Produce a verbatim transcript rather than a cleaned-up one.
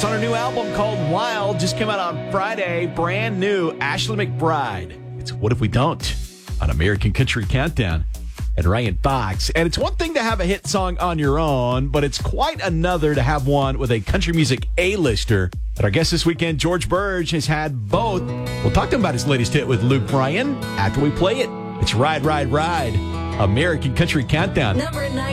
It's on her new album called Wild. Just came out on Friday. Brand new. Ashley McBryde. It's What If We Don't on American Country Countdown and Ryan Fox. And it's one thing to have a hit song on your own, but it's quite another to have one with a country music A-lister. And our guest this weekend, George Burge, has had both. We'll talk to him about his latest hit with Luke Bryan after we play it. It's Ride, Ride, Ride. American Country Countdown. Number nine.